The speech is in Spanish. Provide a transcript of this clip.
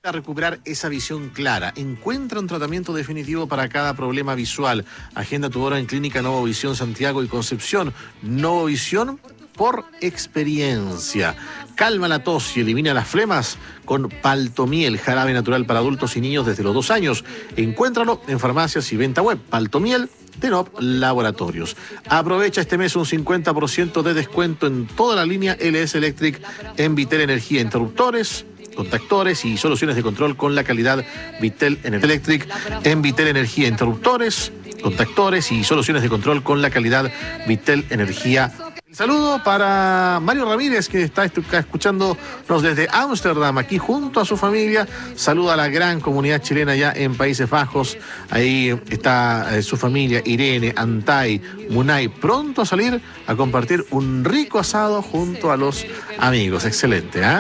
A recuperar esa visión clara. Encuentra un tratamiento definitivo para cada problema visual. Agenda tu hora en Clínica Novovisión Santiago y Concepción. Novovisión por experiencia. Calma la tos y elimina las flemas con Paltomiel, jarabe natural para adultos y niños desde los 2 años. Encuéntralo en farmacias y venta web. Paltomiel de Nop Laboratorios. Aprovecha este mes un 50% de descuento en toda la línea LS Electric en Vitel Energía, interruptores, contactores y soluciones de control con la calidad Vitel Electric en Vitel Energía, interruptores, contactores y soluciones de control con la calidad Vitel Energía. El saludo para Mario Ramírez, que está escuchándonos desde Ámsterdam, aquí junto a su familia. Saluda a la gran comunidad chilena allá en Países Bajos. Ahí está su familia, Irene, Antay, Munay, pronto a salir a compartir un rico asado junto a los amigos. Excelente, ¿eh?